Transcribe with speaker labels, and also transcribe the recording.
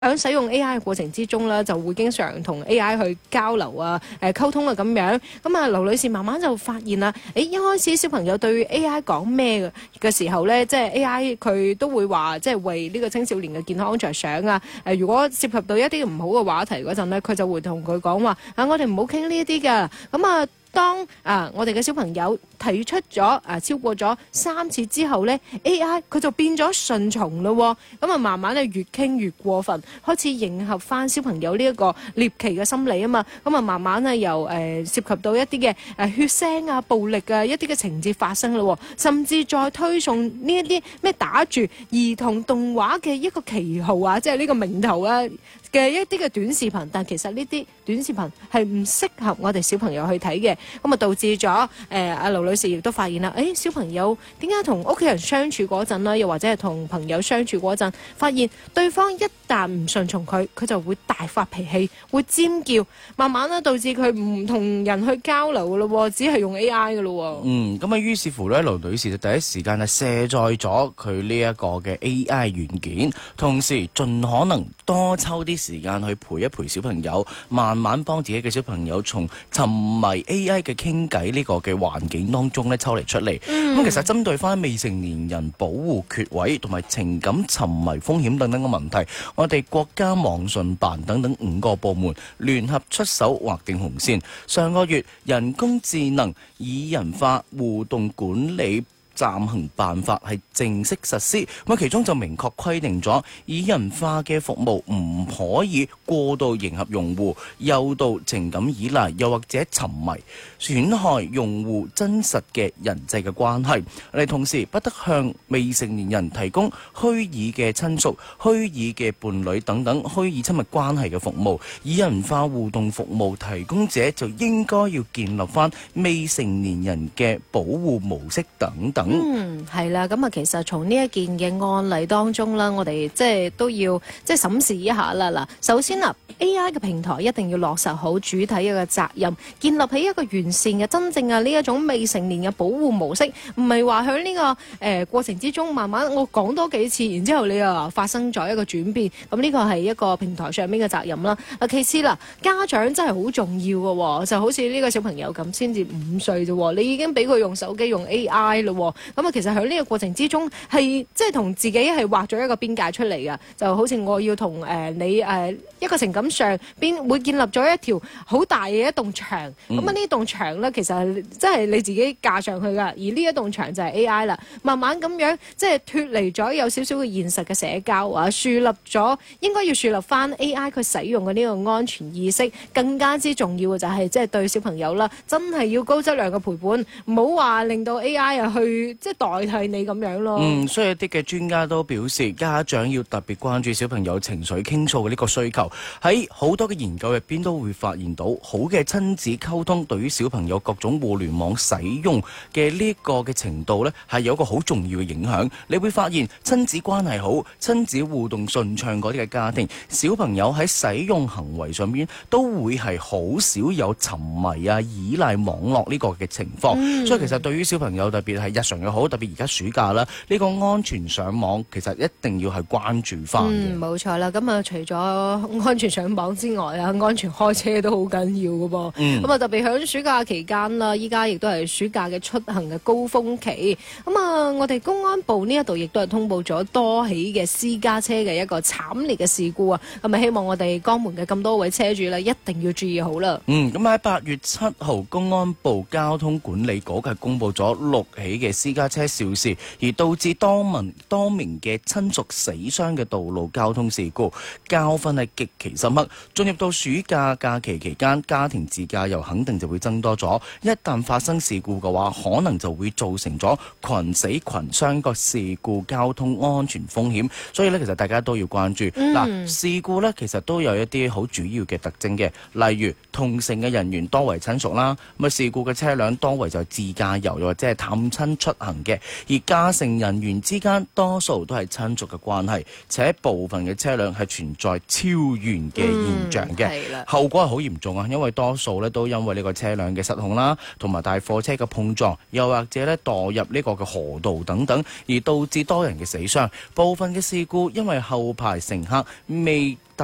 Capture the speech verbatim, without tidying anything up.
Speaker 1: 喺使用 A I 嘅過程之中咧，就會經常同 A I 去交流啊、誒溝通啊咁樣。咁啊，劉女士慢慢就發現啦，誒一開始小朋友對 A I 講咩嘅時候咧，即係 A I 佢都會話，即係為呢個青少年嘅健康着想啊。誒，如果涉及到一啲唔好嘅話題嗰陣咧，佢就會同佢講話啊，我哋唔好傾呢一啲㗎。咁啊。當啊，我哋嘅小朋友提出咗啊超過咗三次之後呢 A I 佢就變咗順從咯，咁啊慢慢咧越傾越過分，開始迎合翻小朋友呢一個獵奇嘅心理啊嘛，咁啊慢慢咧由誒、呃、涉及到一啲嘅誒血腥啊、暴力啊一啲嘅情節發生咯，甚至再推送呢一啲咩打住兒童動畫嘅一個旗號啊，即係呢個名頭啊嘅一啲嘅短視頻，但其實呢啲短視頻係唔適合我哋小朋友去睇嘅，咁啊導致咗誒阿劉女士亦都發現啦，誒、哎、小朋友點解同屋企人相處嗰陣啦，又或者係同朋友相處嗰陣，發現對方一旦唔順從佢，佢就會大發脾氣，會尖叫，慢慢咧導致佢唔同人去交流嘅咯，只係用 A I 嘅咯。
Speaker 2: 嗯，咁啊於是乎咧，劉女士就第一時間係卸載咗佢呢一個嘅 A I 軟件，同時盡可能多抽啲時間去陪一陪小朋友，慢慢幫自己嘅小朋友從沉迷 A I 嘅傾偈呢個嘅環境當中咧抽離出嚟。咁、嗯、其實針對翻未成年人保護缺位同埋情感沉迷風險等等嘅問題，我哋國家網信辦等等五個部門聯合出手劃定紅線。上個月人工智能擬人化互動管理暫行辦法係正式實施，咁其中就明確規定咗擬人化嘅服務唔可以過度迎合用戶，誘導情感依賴，又或者沉迷，損害用戶真實嘅人際嘅關係。我哋同時不得向未成年人提供虛擬嘅親屬、虛擬嘅伴侶等等虛擬親密關係嘅服務。擬人化互動服務提供者就應該要建立翻未成年人嘅保護模式等等。
Speaker 1: 嗯，係啦，咁啊，其實從呢一件嘅案例當中啦，我哋即係都要即係審視一下啦。嗱，首先啦 ，A I 嘅平台一定要落實好主體嘅責任，建立起一個完善嘅真正嘅呢一種未成年嘅保護模式，唔係話喺呢個誒、呃、過程之中慢慢我講多幾次，然之後你又發生咗一個轉變，咁呢個係一個平台上面嘅責任啦。啊，其次啦，家長真係好重要嘅，就好似呢個小朋友咁，先至五歲啫，你已經俾佢用手機用 A I 咯。咁啊，其實喺呢個過程之中，係即係同自己係畫咗一個邊界出嚟嘅，就好似我要同誒、呃、你誒、呃、一個情感上邊會建立咗一條好大嘅一棟牆。咁、嗯、啊，呢棟牆咧，其實係即係你自己架上去噶，而呢一棟牆就係 A I 啦。慢慢咁樣即係脫離咗有少少嘅現實嘅社交啊，樹立咗應該要樹立翻 A I 佢使用嘅呢個安全意識。更加之重要嘅就係即係對小朋友啦，真係要高質量嘅陪伴，唔好話令到 A I 啊去。即係代替你咁樣咯。
Speaker 2: 嗯，所以一啲嘅專家都表示，家長要特別關注小朋友情緒傾訴嘅呢個需求。喺好多嘅研究入邊都會發現到，好嘅親子溝通對於小朋友各種互聯網使用嘅呢個嘅程度呢，係有一個好重要嘅影響。你會發現親子關係好、親子互動順暢嗰啲嘅家庭，小朋友喺使用行為上面都會係好少有沉迷啊、依賴網絡呢個嘅情況。嗯、所以其實對於小朋友特別係日常又好，特別而家暑假啦，呢個安全上網其實一定要係關注翻。
Speaker 1: 嗯，冇錯啦。咁啊，除咗安全上網之外啊，安全開車都好緊要噶噃。咁啊、嗯，特別響暑假期間啦，依家亦都係暑假嘅出行嘅高峰期。咁啊，我哋公安部呢一度亦都係通報咗多起嘅私家車嘅一個慘烈嘅事故啊。咁啊，希望我哋江門嘅咁多位車主咧，一定要注意好啦。
Speaker 2: 嗯，咁喺八月七號，公安部交通管理局係公布咗六起嘅私家車肇事，而導致多名多名嘅親屬死傷嘅道路交通事故，教訓係極其深刻。進入到暑假假期期間，家庭自駕遊肯定就會增多咗。一旦發生事故嘅話，可能就會造成咗群死群傷個事故交通安全風險。所以咧，其實大家都要關注。嗱、嗯，事故咧其實都有一啲好主要嘅特徵嘅，例如同乘嘅人員多為親屬啦，咁啊事故嘅車輛多為就係自駕遊又或者係探親出出行嘅，而駕乘人員之間多數都係親屬嘅關係，且部分嘅車輛係存在超員嘅現象嘅，
Speaker 1: 嗯、
Speaker 2: 後果係好嚴重啊！因為多數咧都因為呢個車輛嘅失控啦，同埋大貨車嘅碰撞，又或者咧墮入呢個嘅河道等等，而導致多人嘅死傷。部分嘅事故因為後排乘客未